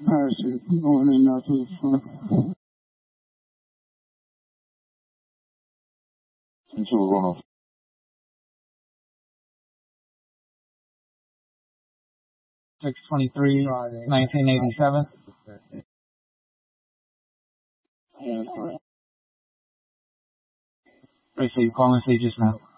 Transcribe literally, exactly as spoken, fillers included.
parachute going in out to the front. Since you were going six twenty-three, nineteen eighty-seven. Yeah, all right. Right, so you call and say just now.